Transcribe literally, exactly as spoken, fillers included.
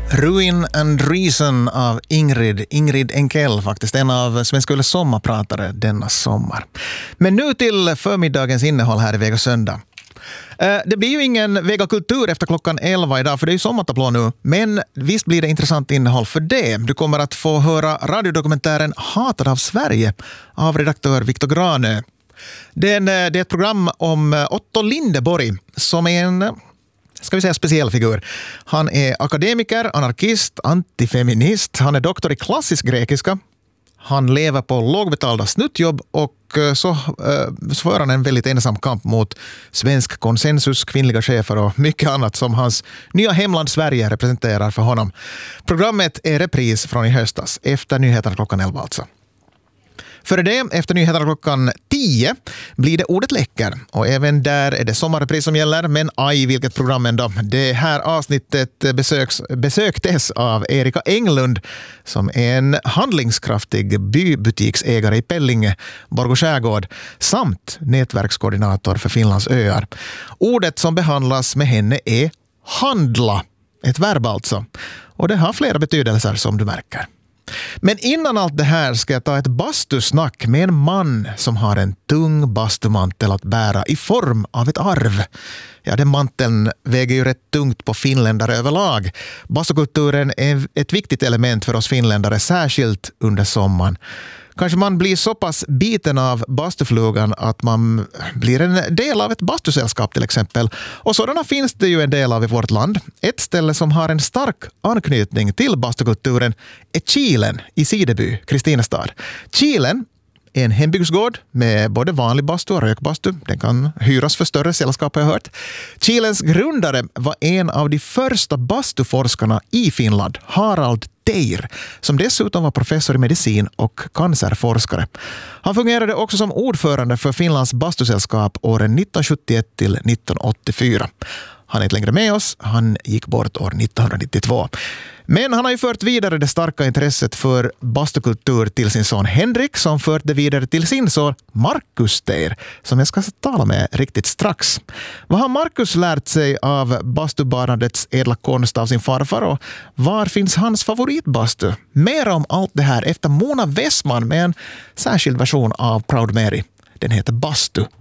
Ruin and Reason av Ingrid, Ingrid Enkel, faktiskt en av Svenska Yles sommarpratare denna sommar. Men nu till förmiddagens innehåll här i Vega Söndag. Det blir ju ingen Vega Kultur efter klockan elva idag, för det är ju sommartablå nu. Men visst blir det intressant innehåll för det. Du kommer att få höra radiodokumentären Hatad av Sverige av redaktör Viktor Granö. Det är, en, det är ett program om Otto Lindeborg som är en, ska vi säga, speciell figur. Han är akademiker, anarkist, antifeminist. Han är doktor i klassisk grekiska. Han lever på lågbetalda snuttjobb och så, så för han en väldigt ensam kamp mot svensk konsensus, kvinnliga chefer och mycket annat som hans nya hemland Sverige representerar för honom. Programmet är repris från i höstas, efter nyheterna klockan elva alltså. Före det, efter nyheterna klockan tio, blir det Ordet läcker. Och även där är det sommarrepris som gäller, men aj vilket program ändå. Det här avsnittet besöks, besöktes av Erika Englund som är en handlingskraftig bybutiksägare i Pellinge, Borgå skärgård, samt nätverkskoordinator för Finlands öar. Ordet som behandlas med henne är handla, ett verb alltså. Och det har flera betydelser som du märker. Men innan allt det här ska jag ta ett bastusnack med en man som har en tung bastumantel att bära i form av ett arv. Ja, den manteln väger ju rätt tungt på finländare överlag. Bastukulturen är ett viktigt element för oss finländare, särskilt under sommaren. Kanske man blir så pass biten av bastuflugan att man blir en del av ett bastusällskap till exempel. Och sådana finns det ju en del av i vårt land. Ett ställe som har en stark anknytning till bastukulturen är Kilen i Sideby, Kristinestad. Kilen är en hembygdsgård med både vanlig bastu och rökbastu. Den kan hyras för större sällskap, har jag hört. Kilens grundare var en av de första bastuforskarna i Finland, Harald Teir, som dessutom var professor i medicin och cancerforskare. Han fungerade också som ordförande för Finlands bastusällskap åren nittonhundrasjuttioett till nittonhundraåttiofyra. Han är inte längre med oss, han gick bort år nittonhundranittiotvå. Men han har ju fört vidare det starka intresset för bastukultur till sin son Henrik, som fört det vidare till sin son Markus Teir, som jag ska tala med riktigt strax. Vad har Markus lärt sig av bastubarnandets ädla konst av sin farfar, och var finns hans favoritbastu? Mer om allt det här efter Mona Westman med en särskild version av Proud Mary. Den heter Bastu